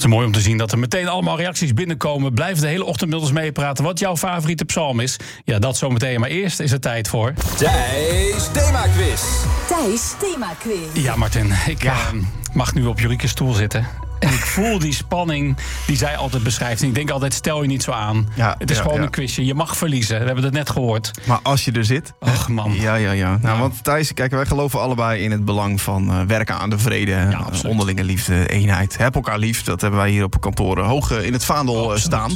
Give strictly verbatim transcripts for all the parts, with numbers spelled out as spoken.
Het is mooi om te zien dat er meteen allemaal reacties binnenkomen. Blijf de hele ochtend met ons meepraten wat jouw favoriete psalm is. Ja, dat zometeen. Maar eerst is het tijd voor... Thijs Thema-quiz. Thijs Thema-quiz. Ja, Martin, ik ja. uh, mag nu op Jorieke's stoel zitten. En ik voel die spanning die zij altijd beschrijft. En ik denk altijd, stel je niet zo aan. Ja, het is ja, gewoon ja. een quizje. Je mag verliezen. We hebben het net gehoord. Maar als je er zit... Och, man. Ja, ja, ja. Nou, want Thijs, kijk, wij geloven allebei in het belang van uh, werken aan de vrede. Ja, uh, onderlinge liefde, eenheid. Heb elkaar lief. Dat hebben wij hier op kantoor hoog uh, in het vaandel uh, staan.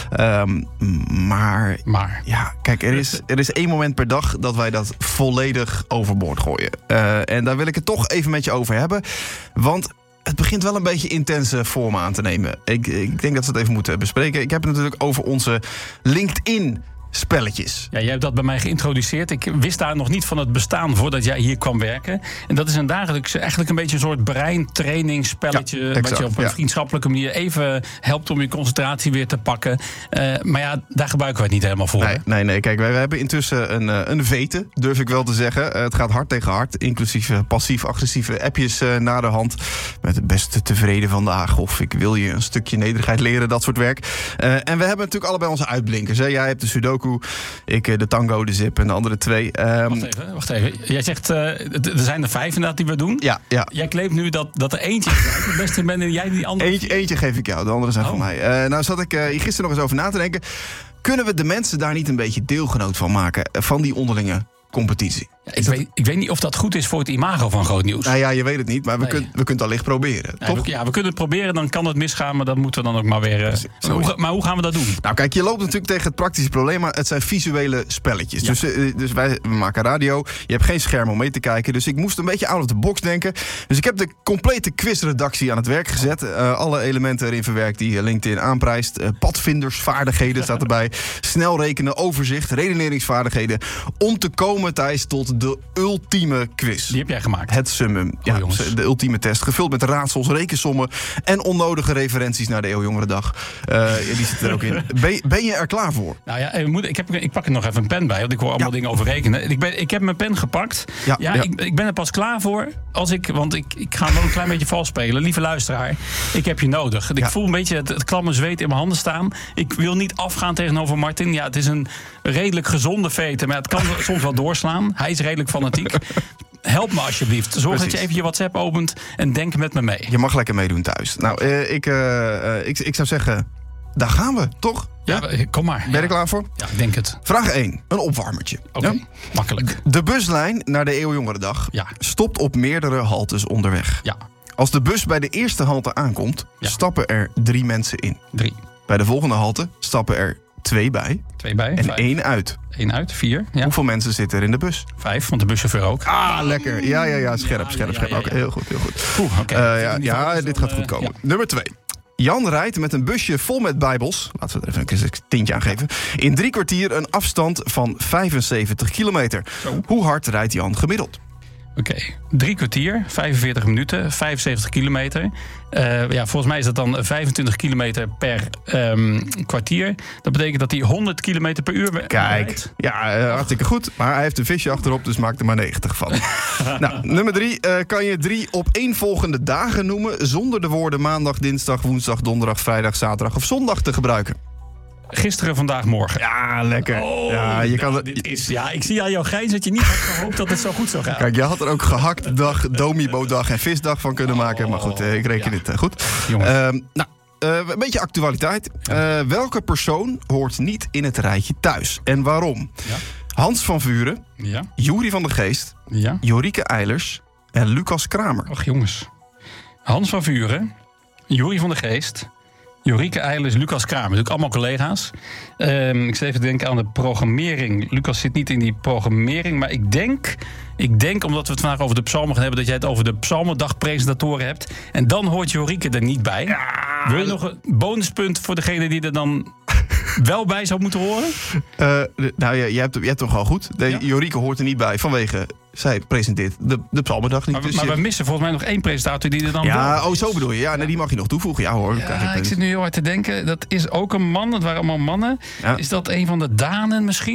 Um, maar, maar, ja, kijk, er is, er is één moment per dag dat wij dat volledig overboord gooien. Uh, en daar wil ik het toch even met je over hebben. Want... het begint wel een beetje intense vorm aan te nemen. Ik, ik denk dat we het even moeten bespreken. Ik heb het natuurlijk over onze LinkedIn spelletjes. Ja, jij hebt dat bij mij geïntroduceerd. Ik wist daar nog niet van het bestaan voordat jij hier kwam werken. En dat is een dagelijks, eigenlijk een beetje een soort breintrainingsspelletje. Ja, exact, wat je op een ja. vriendschappelijke manier even helpt om je concentratie weer te pakken. Uh, maar ja, daar gebruiken we het niet helemaal voor. Nee, nee, nee. Kijk, wij, wij hebben intussen een, een vete, durf ik wel te zeggen. Uh, het gaat hard tegen hard, inclusief uh, passief-agressieve appjes uh, naar de hand. Met het beste tevreden vandaag. Of ik wil je een stukje nederigheid leren, dat soort werk. Uh, en we hebben natuurlijk allebei onze uitblinkers. Hè. Jij hebt de Sudoku. Ik de Tango, de Zip en de andere twee. Um... Wacht even, wacht even. Jij zegt, uh, er zijn er vijf inderdaad die we doen. Ja, ja. Jij claimt nu dat, dat er eentje het beste bent en jij die andere... Eentje, eentje geef ik jou, de andere zijn oh. van mij. Uh, nou zat ik uh, hier gisteren nog eens over na te denken. Kunnen we de mensen daar niet een beetje deelgenoot van maken? Van die onderlinge competitie? Ja, ik, weet, ik weet niet of dat goed is voor het imago van Groot Nieuws. Nou ja, je weet het niet, maar we, nee. kun, we kunnen het allicht proberen, ja, toch? We, ja, we kunnen het proberen, dan kan het misgaan, maar dat moeten we dan ook maar weer... Uh, maar, hoe, maar hoe gaan we dat doen? Nou kijk, je loopt natuurlijk tegen het praktische probleem, maar het zijn visuele spelletjes. Ja. Dus, uh, dus wij maken radio, je hebt geen scherm om mee te kijken, dus ik moest een beetje out of the box denken. Dus ik heb de complete quizredactie aan het werk gezet. Uh, alle elementen erin verwerkt die LinkedIn aanprijst. Uh, padvindersvaardigheden staat erbij. Snel rekenen, overzicht, redeneringsvaardigheden. Om te komen, Thijs, tot de ultieme quiz. Die heb jij gemaakt? Het summum. Ja, oh, de ultieme test. Gevuld met raadsels, rekensommen en onnodige referenties naar de Eeuwjongerendag. Uh, die zitten er ook in. Ben, ben je er klaar voor? Nou ja, ik, heb, ik pak er nog even een pen bij, want ik hoor allemaal ja. dingen over rekenen. Ik, ben, ik heb mijn pen gepakt. Ja, ja, ja. Ik, ik ben er pas klaar voor als ik, want ik, ik ga wel een klein beetje vals spelen. Lieve luisteraar, ik heb je nodig. Ik ja. voel een beetje het, het klamme zweet in mijn handen staan. Ik wil niet afgaan tegenover Martin. Ja, het is een redelijk gezonde vete, maar het kan soms wel doorslaan. Hij is redelijk fanatiek. Help me alsjeblieft. Zorg Precies. dat je even je WhatsApp opent en denk met me mee. Je mag lekker meedoen thuis. Nou, uh, ik, uh, uh, ik, ik zou zeggen, daar gaan we, toch? Ja, ja? Kom maar. Ben je er klaar voor? Ja, ik denk het. Vraag één, een opwarmertje. Oké, okay. ja? makkelijk. De buslijn naar de Eeuwjongerendag ja. stopt op meerdere haltes onderweg. Ja. Als de bus bij de eerste halte aankomt, ja. stappen er drie mensen in. Drie. Bij de volgende halte stappen er twee bij. Twee bij. En vijf. één uit. Eén uit, vier. Ja. Hoeveel mensen zitten er in de bus? Vijf, want de buschauffeur ook. Ah, lekker. Ja, ja, ja. Scherp, ja, scherp, ja, scherp. ja, ja, ja. Okay, heel goed, heel goed. Oeh, oké. Okay. Uh, ja, ja dit gaat goed komen. Ja. Nummer twee. Jan rijdt met een busje vol met bijbels, laten we er even een tintje aan geven, in drie kwartier een afstand van vijfenzeventig kilometer. Zo. Hoe hard rijdt Jan gemiddeld? Oké, okay. drie kwartier, vijfenveertig minuten, vijfenzeventig kilometer. Uh, ja, volgens mij is dat dan vijfentwintig kilometer per um, kwartier. Dat betekent dat hij honderd kilometer per uur Kijk, rijdt. ja, uh, hartstikke goed. Maar hij heeft een visje achterop, dus maak er maar negentig van. Nou, nummer drie. Uh, kan je drie opeenvolgende dagen noemen zonder de woorden maandag, dinsdag, woensdag, donderdag, vrijdag, zaterdag of zondag te gebruiken? Gisteren, vandaag, morgen. Ja, lekker. Oh, ja, je kan nou, dit is, ja, ik zie aan jouw grijns dat je niet had gehoopt dat het zo goed zou gaan. Kijk, je had er ook gehaktdag, domibo-dag en visdag van kunnen maken. Oh, maar goed, ik reken ja. dit uh, goed. Jongens. Uh, nou, uh, een beetje actualiteit. Ja. Uh, welke persoon hoort niet in het rijtje thuis? En waarom? Ja. Hans van Vuren, ja. Jury van de Geest, ja. Jorike Eilers en Lucas Kramer. Och jongens. Hans van Vuren, Jury van de Geest, Jorike Eilers, Lucas Kramer. Natuurlijk allemaal collega's. Um, ik zit even te denken aan de programmering. Lucas zit niet in die programmering, maar ik denk... Ik denk, omdat we het vandaag over de psalmen gaan hebben, dat jij het over de psalmendagpresentatoren hebt. En dan hoort Jorike er niet bij. Ja. Wil je nog een bonuspunt voor degene die er dan wel bij zou moeten horen? Uh, nou, je, je, hebt, je hebt toch al goed. De, ja. Jorike hoort er niet bij vanwege... Zij presenteert de, de psalmendag niet. Maar, dus maar je... we missen volgens mij nog één presentator die er dan... Ja, wel... oh, zo bedoel je. Ja, nee, die mag je nog toevoegen. Ja hoor. Ja, ik, ik zit nu heel hard te denken. Dat is ook een man. Dat waren allemaal mannen. Ja. Is dat een van de Danen misschien?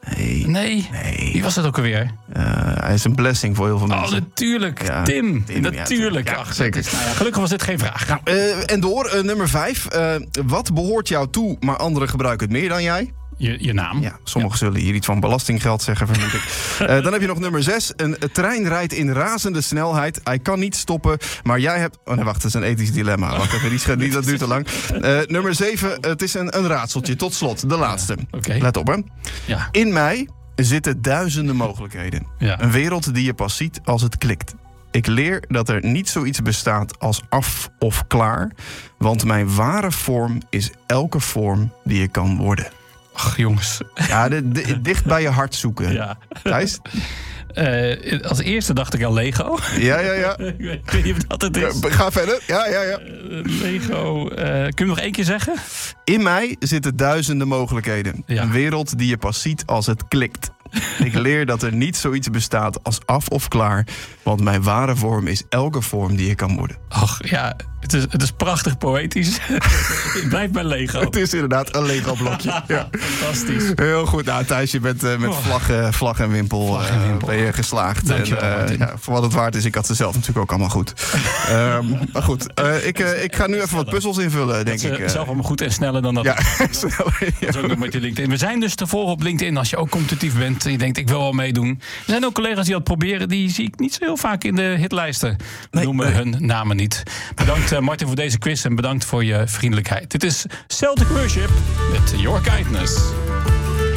Nee. Nee? Nee. Wie was het ook alweer? Uh, hij is een blessing voor heel veel mensen. Oh, natuurlijk. Ja, Tim. Tim. Natuurlijk. Ja, Ach, zeker. Is, nou ja, gelukkig was dit geen vraag. Nou, uh, en door, uh, nummer vijf. Uh, wat behoort jou toe, maar anderen gebruiken het meer dan jij? Je, je naam. Ja, sommigen ja. zullen hier iets van belastinggeld zeggen, vermoed ik. uh, dan heb je nog nummer zes. Een trein rijdt in razende snelheid. Hij kan niet stoppen, maar jij hebt... Oh nee, wacht, dat is een ethisch dilemma. Wacht even, die, die, dat duurt te lang. Uh, nummer zeven, het is een, een raadseltje. Tot slot, de laatste. Ja, okay. Let op, hè. Ja. In mij zitten duizenden mogelijkheden. Ja. Een wereld die je pas ziet als het klikt. Ik leer dat er niet zoiets bestaat als af of klaar. Want mijn ware vorm is elke vorm die je kan worden. Ach, jongens. Ja, de, de, dicht bij je hart zoeken. Ja. Thijs? Uh, als eerste dacht ik aan Lego. Ja, ja, ja. Ik weet niet wat het is. Ga verder. Ja, ja, ja. Uh, Lego. Uh, kun je nog één keer zeggen? In mij zitten duizenden mogelijkheden. Ja. Een wereld die je pas ziet als het klikt. Ik leer dat er niet zoiets bestaat als af of klaar. Want mijn ware vorm is elke vorm die je kan worden. Ach ja, het is, het is prachtig poëtisch. Het blijft bij Lego. Het is inderdaad een Lego-blokje. Ja. Fantastisch. Heel goed. Nou, Thijs, je bent uh, met oh. vlag, uh, vlag en wimpel, vlag en wimpel. Uh, ben je geslaagd. Dankjewel, en, uh, ja, voor wat het waard is, ik had ze zelf natuurlijk ook allemaal goed. um, maar goed, uh, ik, uh, ik ga nu even wat puzzels invullen, denk ik. Uh. Zelf allemaal goed en sneller dan dat. Ja, sneller. Ja. Dat is ook nog met je LinkedIn. We zijn dus te volgen op LinkedIn als je ook competitief bent. En je denkt, ik wil wel meedoen. Er zijn ook collega's die dat proberen. Die zie ik niet zo heel vaak in de hitlijsten. We nee, noemen nee. hun namen niet. Bedankt uh, Martin voor deze quiz en bedankt voor je vriendelijkheid. Dit is Celtic Worship met Your Kindness.